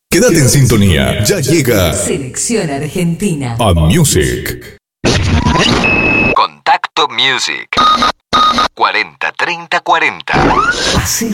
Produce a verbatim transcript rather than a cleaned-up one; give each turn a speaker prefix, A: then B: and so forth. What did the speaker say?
A: Quédate en sintonía, ya llega
B: Selección Argentina.
A: A Music.
C: Contacto Music. cuarenta treinta cuarenta.